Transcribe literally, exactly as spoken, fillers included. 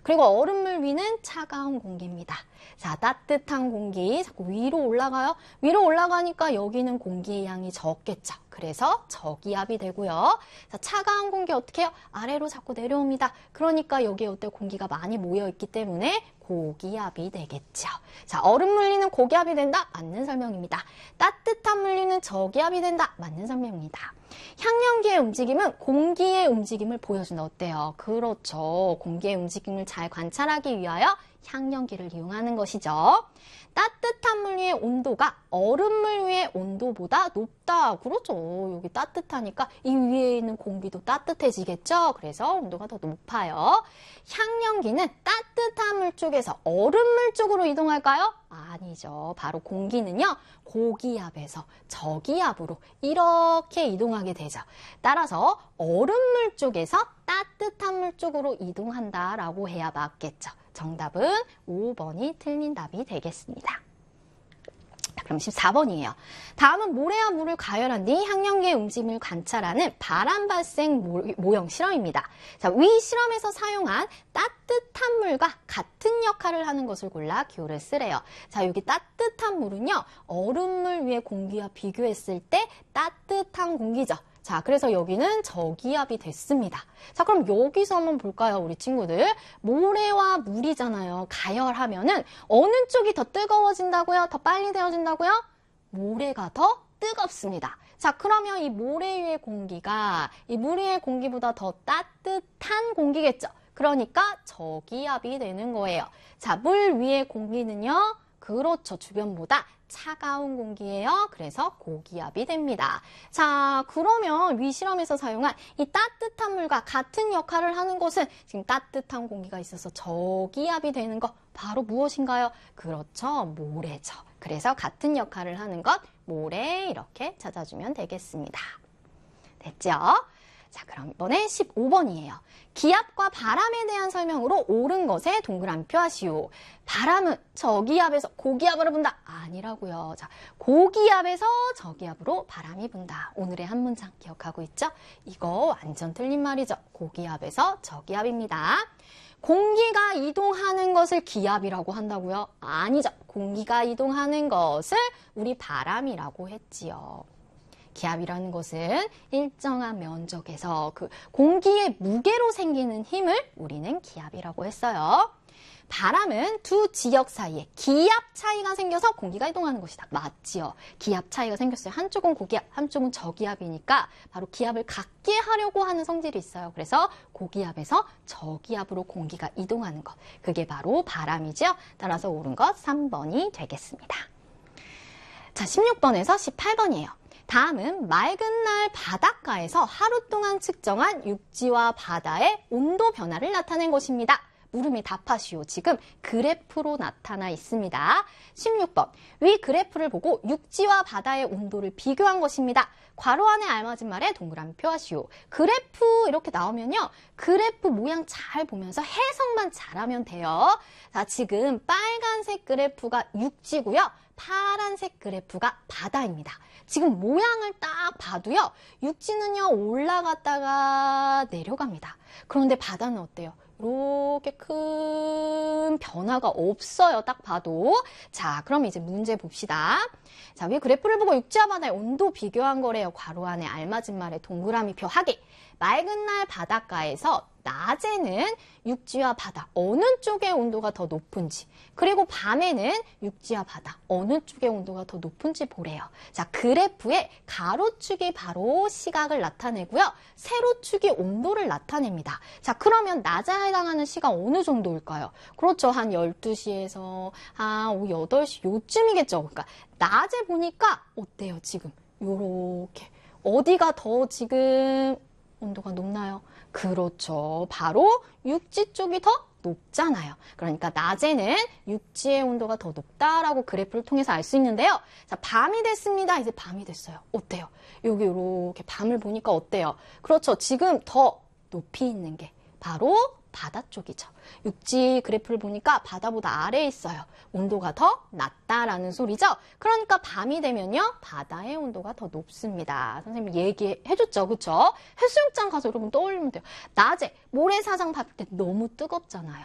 그리고 얼음물 위는 차가운 공기입니다. 자, 따뜻한 공기 자꾸 위로 올라가요. 위로 올라가니까 여기는 공기의 양이 적겠죠. 그래서 저기압이 되고요. 자, 차가운 공기 어떻게 해요? 아래로 자꾸 내려옵니다. 그러니까 여기에 어때 공기가 많이 모여있기 때문에 고기압이 되겠죠. 자, 얼음 물리는 고기압이 된다? 맞는 설명입니다. 따뜻한 물리는 저기압이 된다? 맞는 설명입니다. 향연기의 움직임은 공기의 움직임을 보여준다. 어때요? 그렇죠. 공기의 움직임을 잘 관찰하기 위하여 향연기를 이용하는 것이죠. 따뜻한 물 위의 온도가 얼음물 위의 온도보다 높다. 그렇죠. 여기 따뜻하니까 이 위에 있는 공기도 따뜻해지겠죠. 그래서 온도가 더 높아요. 향연기는 따뜻한 물 쪽에서 얼음물 쪽으로 이동할까요? 아니죠. 바로 공기는요. 고기압에서 저기압으로 이렇게 이동하게 되죠. 따라서 얼음물 쪽에서 따뜻한 물 쪽으로 이동한다라고 해야 맞겠죠. 정답은 오 번이 틀린 답이 되겠습니다. 그럼 십사 번이에요. 다음은 모래와 물을 가열한 뒤 향연기의 움직임을 관찰하는 바람 발생 모형 실험입니다. 자, 위 실험에서 사용한 따뜻한 물과 같은 역할을 하는 것을 골라 기호를 쓰래요. 자, 여기 따뜻한 물은요, 얼음물 위의 공기와 비교했을 때 따뜻한 공기죠. 자, 그래서 여기는 저기압이 됐습니다. 자, 그럼 여기서 한번 볼까요, 우리 친구들? 모래와 물이잖아요. 가열하면은 어느 쪽이 더 뜨거워진다고요? 더 빨리 데워진다고요? 모래가 더 뜨겁습니다. 자, 그러면 이 모래 위의 공기가 이 물 위의 공기보다 더 따뜻한 공기겠죠? 그러니까 저기압이 되는 거예요. 자, 물 위의 공기는요, 그렇죠. 주변보다 차가운 공기예요. 그래서 고기압이 됩니다. 자, 그러면 위 실험에서 사용한 이 따뜻한 물과 같은 역할을 하는 것은 지금 따뜻한 공기가 있어서 저기압이 되는 것 바로 무엇인가요? 그렇죠. 모래죠. 그래서 같은 역할을 하는 것 모래 이렇게 찾아주면 되겠습니다. 됐죠? 자, 그럼 이번엔 십오 번이에요. 기압과 바람에 대한 설명으로 옳은 것에 동그라미 표하시오. 바람은 저기압에서 고기압으로 분다. 아니라고요. 자, 고기압에서 저기압으로 바람이 분다. 오늘의 한 문장 기억하고 있죠? 이거 완전 틀린 말이죠. 고기압에서 저기압입니다. 공기가 이동하는 것을 기압이라고 한다고요? 아니죠. 공기가 이동하는 것을 우리 바람이라고 했지요. 기압이라는 것은 일정한 면적에서 그 공기의 무게로 생기는 힘을 우리는 기압이라고 했어요. 바람은 두 지역 사이에 기압 차이가 생겨서 공기가 이동하는 것이다. 맞지요? 기압 차이가 생겼어요. 한쪽은 고기압, 한쪽은 저기압이니까 바로 기압을 같게 하려고 하는 성질이 있어요. 그래서 고기압에서 저기압으로 공기가 이동하는 것. 그게 바로 바람이죠. 따라서 옳은 것 삼 번이 되겠습니다. 자, 십육 번에서 십팔 번이에요. 다음은 맑은 날 바닷가에서 하루 동안 측정한 육지와 바다의 온도 변화를 나타낸 것입니다. 물음에 답하시오. 지금 그래프로 나타나 있습니다. 십육 번. 위 그래프를 보고 육지와 바다의 온도를 비교한 것입니다. 괄호 안에 알맞은 말에 동그라미 표하시오. 그래프 이렇게 나오면요. 그래프 모양 잘 보면서 해석만 잘하면 돼요. 자, 지금 빨간색 그래프가 육지고요. 파란색 그래프가 바다입니다. 지금 모양을 딱 봐도요. 육지는요. 올라갔다가 내려갑니다. 그런데 바다는 어때요? 이렇게 큰 변화가 없어요. 딱 봐도. 자, 그럼 이제 문제 봅시다. 자, 위 그래프를 보고 육지와 바다의 온도 비교한 거래요. 괄호 안에 알맞은 말에 동그라미표 하기. 맑은 날 바닷가에서 낮에는 육지와 바다 어느 쪽의 온도가 더 높은지, 그리고 밤에는 육지와 바다 어느 쪽의 온도가 더 높은지 보래요. 자, 그래프의 가로축이 바로 시각을 나타내고요. 세로축이 온도를 나타냅니다. 자, 그러면 낮에 해당하는 시간 어느 정도일까요? 그렇죠. 한 열두 시에서 한 오후 여덟 시 요쯤이겠죠. 그러니까 낮에 보니까 어때요? 지금 요렇게 어디가 더 지금 온도가 높나요? 그렇죠. 바로 육지 쪽이 더 높잖아요. 그러니까 낮에는 육지의 온도가 더 높다라고 그래프를 통해서 알 수 있는데요. 자, 밤이 됐습니다. 이제 밤이 됐어요. 어때요? 여기 이렇게 밤을 보니까 어때요? 그렇죠. 지금 더 높이 있는 게 바로 바다 쪽이죠. 육지 그래프를 보니까 바다보다 아래에 있어요. 온도가 더 낮다라는 소리죠. 그러니까 밤이 되면요. 바다의 온도가 더 높습니다. 선생님이 얘기해줬죠. 그렇죠? 해수욕장 가서 여러분 떠올리면 돼요. 낮에 모래사장 봤을 때 너무 뜨겁잖아요.